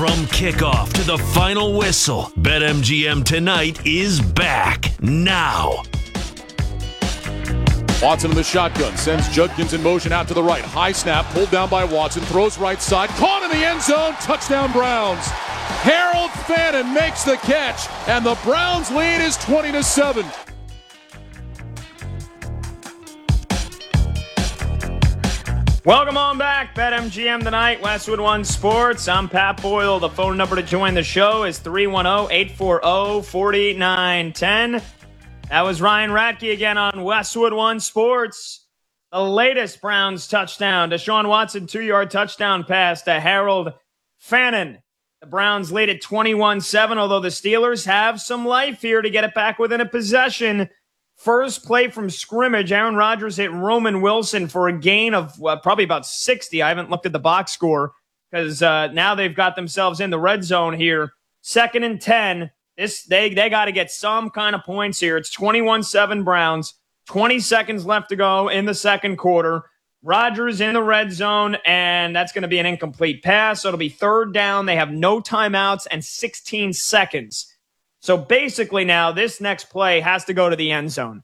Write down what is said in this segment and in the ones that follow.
From kickoff to the final whistle, BetMGM Tonight is back now. Watson in the shotgun, sends Judkins in motion out to the right. High snap, pulled down by Watson, throws right side, caught in the end zone, touchdown Browns. Harold Fannin makes the catch, and the Browns lead is 20-7. Welcome on back, BetMGM Tonight, Westwood One Sports. I'm Pat Boyle. The phone number to join the show is 310-840-4910. That was Ryan Radke again on Westwood One Sports. The latest Browns touchdown, Deshaun Watson 2-yard touchdown pass to Harold Fannin. The Browns lead at 21-7, although the Steelers have some life here to get it back within a possession. First play from scrimmage, Aaron Rodgers hit Roman Wilson for a gain of probably about 60. I haven't looked at the box score because now they've got themselves in the red zone here. 2nd and 10. They got to get some kind of points here. It's 21-7 Browns. 20 seconds left to go in the second quarter. Rodgers in the red zone, and that's going to be an incomplete pass. So it'll be 3rd down. They have no timeouts and 16 seconds. So basically now this next play has to go to the end zone.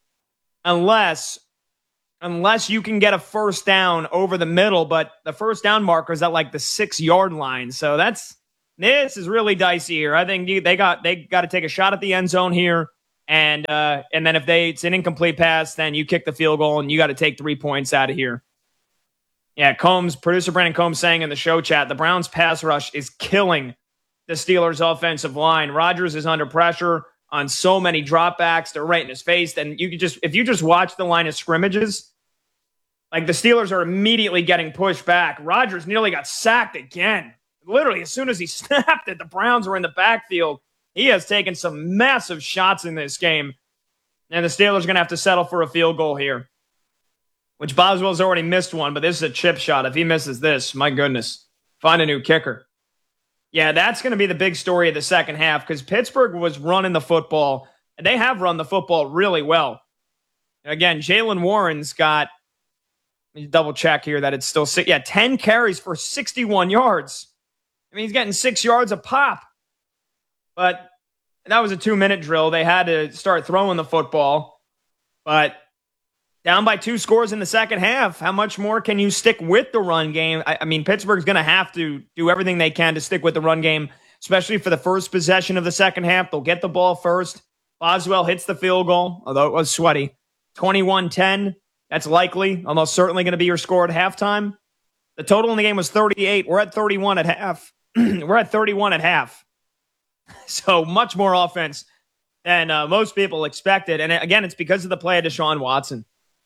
Unless you can get a first down over the middle, but the first down marker is at like the 6-yard line. So this is really dicey here. I think they got to take a shot at the end zone here. And then if it's an incomplete pass, then you kick the field goal and you got to take 3 points out of here. Yeah, producer Brandon Combs saying in the show chat, the Browns pass rush is killing the Steelers offensive line. Rodgers is under pressure on so many dropbacks. They're right in his face. And if you just watch the line of scrimmages, like the Steelers are immediately getting pushed back. Rodgers nearly got sacked again. Literally, as soon as he snapped it, the Browns were in the backfield. He has taken some massive shots in this game. And the Steelers are going to have to settle for a field goal here, which Boswell's already missed one, but this is a chip shot. If he misses this, my goodness, find a new kicker. Yeah, that's going to be the big story of the second half because Pittsburgh was running the football, and they have run the football really well. Again, Jaylen Warren's got, let me double check here that it's still 10 carries for 61 yards. I mean, he's getting 6 yards a pop. But that was a 2-minute drill. They had to start throwing the football. But down by 2 scores in the second half, how much more can you stick with the run game? I mean, Pittsburgh's going to have to do everything they can to stick with the run game, especially for the first possession of the second half. They'll get the ball first. Boswell hits the field goal, although it was sweaty. 21-10. That's likely, almost certainly going to be your score at halftime. The total in the game was 38. We're at 31 at half. We're at 31 at half. So much more offense than most people expected. And again, it's because of the play of Deshaun Watson.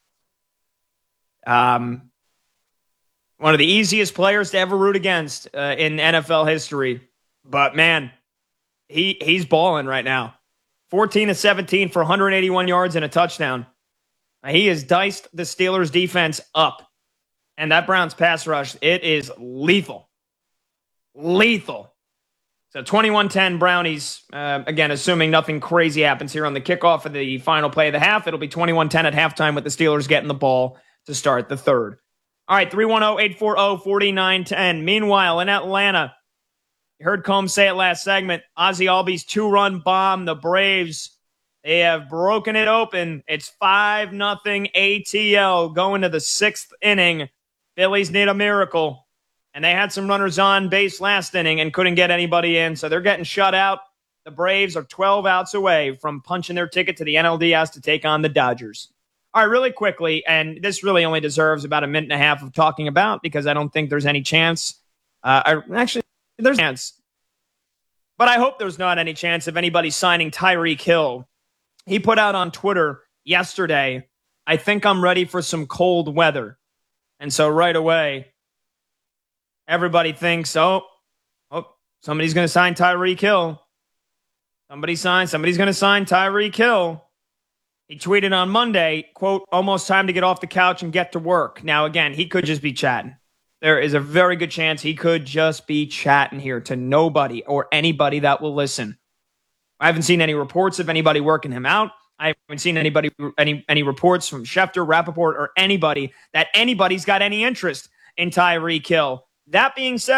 One of the easiest players to ever root against in NFL history. But man, he's balling right now. 14-17 for 181 yards and a touchdown. He has diced the Steelers defense up. And that Browns pass rush, it is lethal. Lethal. So 21-10 Brownies, again, assuming nothing crazy happens here on the kickoff of the final play of the half. It'll be 21-10 at halftime with the Steelers getting the ball to start the third. All right, 310-840-4910. Meanwhile, in Atlanta, you heard Combs say it last segment, Ozzie Albies 2-run bomb. The Braves, they have broken it open. It's 5-0 ATL going to the 6th inning. Phillies need a miracle. And they had some runners on base last inning and couldn't get anybody in, so they're getting shut out. The Braves are 12 outs away from punching their ticket to the NLDS to take on the Dodgers. All right, really quickly, and this really only deserves about a minute and a half of talking about because I don't think there's any chance. Actually, there's a chance. But I hope there's not any chance of anybody signing Tyreek Hill. He put out on Twitter yesterday, I think I'm ready for some cold weather. And so right away, everybody thinks, somebody's going to sign Tyreek Hill. Somebody's going to sign Tyreek Hill. He tweeted on Monday, quote, almost time to get off the couch and get to work. Now, again, he could just be chatting. There is a very good chance he could just be chatting here to nobody or anybody that will listen. I haven't seen any reports of anybody working him out. I haven't seen any reports from Schefter, Rappaport, or anybody that anybody's got any interest in Tyreek Hill. That being said,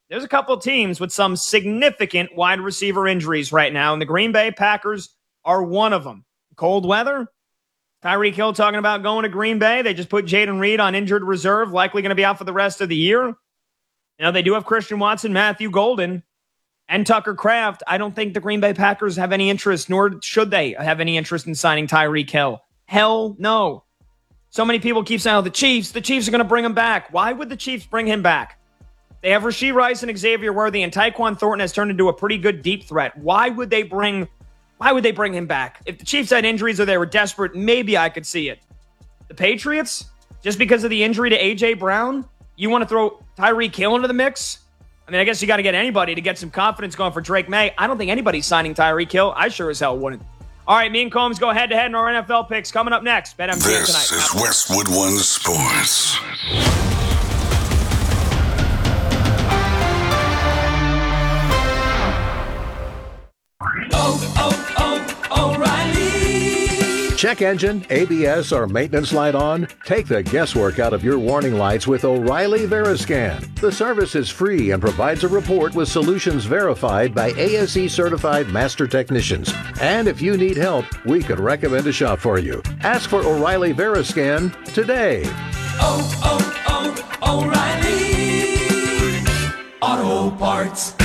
there's a couple teams with some significant wide receiver injuries right now, and the Green Bay Packers are one of them. Cold weather. Tyreek Hill talking about going to Green Bay. They just put Jaden Reed on injured reserve, likely going to be out for the rest of the year. You know, they do have Christian Watson, Matthew Golden, and Tucker Kraft. I don't think the Green Bay Packers have any interest, nor should they have any interest in signing Tyreek Hill. Hell no. So many people keep saying, the Chiefs are going to bring him back. Why would the Chiefs bring him back? They have Rashee Rice and Xavier Worthy, and Tyquan Thornton has turned into a pretty good deep threat. Why would they bring him back? If the Chiefs had injuries or they were desperate, maybe I could see it. The Patriots, just because of the injury to A.J. Brown, you want to throw Tyreek Hill into the mix? I mean, I guess you got to get anybody to get some confidence going for Drake May. I don't think anybody's signing Tyreek Hill. I sure as hell wouldn't. All right, me and Combs go head-to-head in our NFL picks. Coming up next, BetMGM tonight. This is Westwood One Sports. O'Reilly. Check engine, ABS, or maintenance light on? Take the guesswork out of your warning lights with O'Reilly Veriscan. The service is free and provides a report with solutions verified by ASE certified master technicians. And if you need help, we could recommend a shop for you. Ask for O'Reilly Veriscan today. O'Reilly Auto Parts.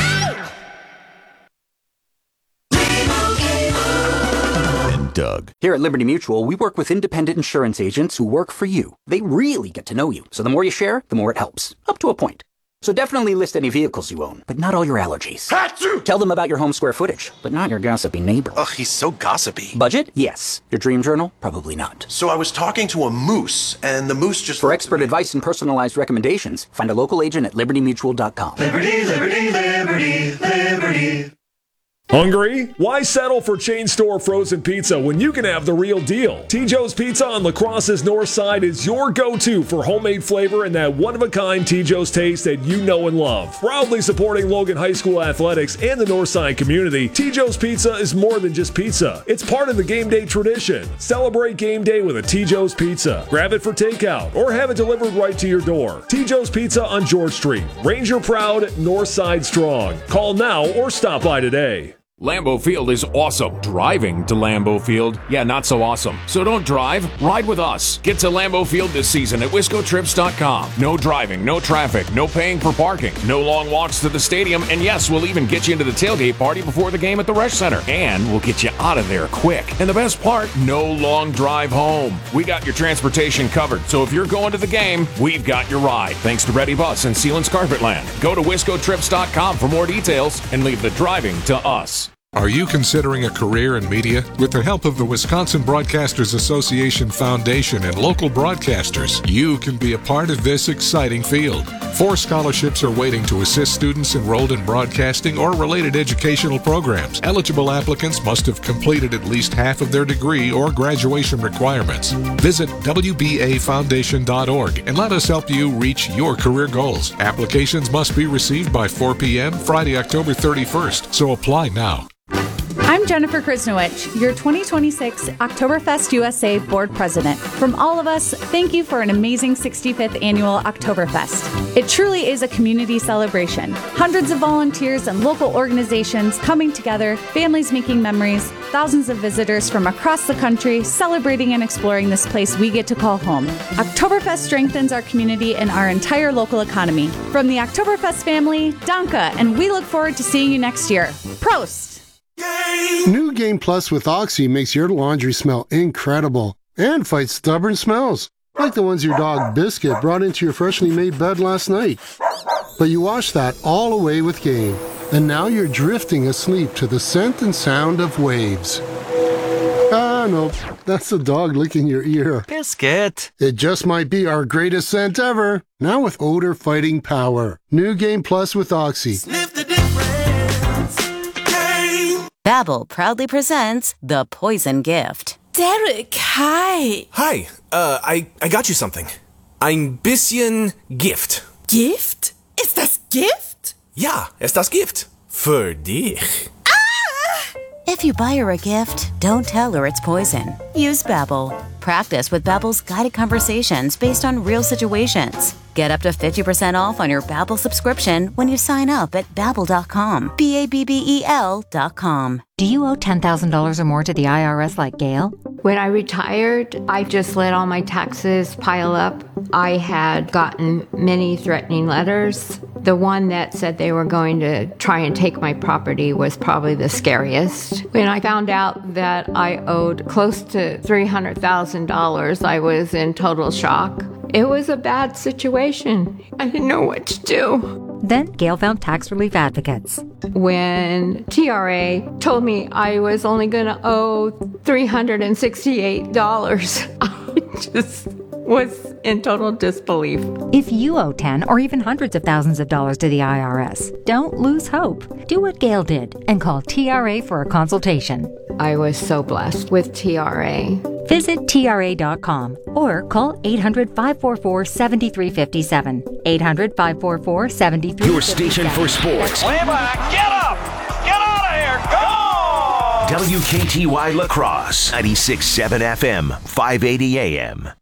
Doug. Here at Liberty Mutual, we work with independent insurance agents who work for you. They really get to know you, so the more you share, the more it helps. Up to a point. So definitely list any vehicles you own, but not all your allergies. Achoo! Tell them about your home square footage, but not your gossipy neighbor. Ugh, he's so gossipy. Budget? Yes. Your dream journal? Probably not. So I was talking to a moose, and the moose just... For expert advice and personalized recommendations, find a local agent at libertymutual.com. Liberty, liberty, liberty, liberty. Hungry? Why settle for chain store frozen pizza when you can have the real deal? T. Joe's Pizza on La Crosse's north side is your go-to for homemade flavor and that one-of-a-kind T. Joe's taste that you know and love. Proudly supporting Logan High School athletics and the north side community, T. Joe's Pizza is more than just pizza. It's part of the game day tradition. Celebrate game day with a T. Joe's Pizza. Grab it for takeout or have it delivered right to your door. T. Joe's Pizza on George Street. Ranger proud, north side strong. Call now or stop by today. Lambeau Field is awesome. Driving to Lambeau Field, yeah, not so awesome. So don't drive, ride with us. Get to Lambeau Field this season at WiscoTrips.com. No driving, no traffic, no paying for parking, no long walks to the stadium, and yes, we'll even get you into the tailgate party before the game at the Resch Center. And we'll get you out of there quick. And the best part, no long drive home. We got your transportation covered, so if you're going to the game, we've got your ride. Thanks to Ready Bus and Sealands Carpetland. Go to WiscoTrips.com for more details and leave the driving to us. Are you considering a career in media? With the help of the Wisconsin Broadcasters Association Foundation and local broadcasters, you can be a part of this exciting field. 4 scholarships are waiting to assist students enrolled in broadcasting or related educational programs. Eligible applicants must have completed at least half of their degree or graduation requirements. Visit WBAFoundation.org and let us help you reach your career goals. Applications must be received by 4 p.m. Friday, October 31st, so apply now. I'm Jennifer Krisnowicz, your 2026 Oktoberfest USA Board President. From all of us, thank you for an amazing 65th Annual Oktoberfest. It truly is a community celebration. Hundreds of volunteers and local organizations coming together, families making memories, thousands of visitors from across the country celebrating and exploring this place we get to call home. Oktoberfest strengthens our community and our entire local economy. From the Oktoberfest family, Danke, and we look forward to seeing you next year. Prost! New Game Plus with Oxy makes your laundry smell incredible and fights stubborn smells, like the ones your dog Biscuit brought into your freshly made bed last night. But you washed that all away with Game, and now you're drifting asleep to the scent and sound of waves. Ah, no, that's the dog licking your ear. Biscuit. It just might be our greatest scent ever, now with odor fighting power. New Game Plus with Oxy. Sniff the difference. Babbel proudly presents The Poison Gift. Derek, hi. Hi, I got you something. Ein bisschen Gift. Gift? Ist das Gift? Ja, ist das Gift. Für dich. Ah! If If you buy her a gift, don't tell her it's poison. Use Babbel. Practice with Babbel's guided conversations based on real situations. Get up to 50% off on your Babbel subscription when you sign up at Babbel.com. Babbel.com. Do you owe $10,000 or more to the IRS like Gail? When I retired, I just let all my taxes pile up. I had gotten many threatening letters. The one that said they were going to try and take my property was probably the scariest. When I found out that I owed close to $300,000, I was in total shock. It was a bad situation. I didn't know what to do. Then Gail found tax relief advocates. When TRA told me I was only going to owe $368, I just was in total disbelief. If you owe 10 or even hundreds of thousands of dollars to the IRS, don't lose hope. Do what Gail did and call TRA for a consultation. I was so blessed with TRA. Visit TRA.com or call 800-544-7357. 800-544-7357. Your station for sports. Way back. Get up. Get out of here. Go. WKTY La Crosse, 96.7 FM, 580 AM.